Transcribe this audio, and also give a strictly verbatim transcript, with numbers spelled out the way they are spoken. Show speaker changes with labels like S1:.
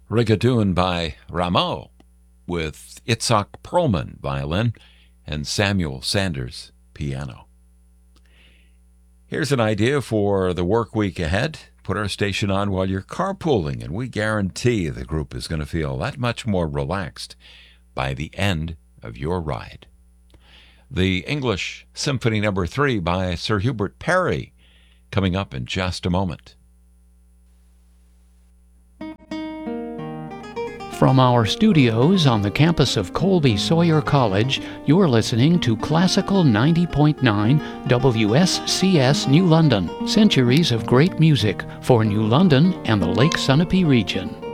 S1: Rigadoon by Rameau, with Itzhak Perlman violin and Samuel Sanders piano. Here's an idea for the work week ahead. Put our station on while you're carpooling, and we guarantee the group is going to feel that much more relaxed by the end of your ride. The English Symphony Number three by Sir Hubert Parry, coming up in just a moment.
S2: From our studios on the campus of Colby Sawyer College, you're listening to Classical ninety point nine W S C S New London, centuries of great music for New London and the Lake Sunapee region.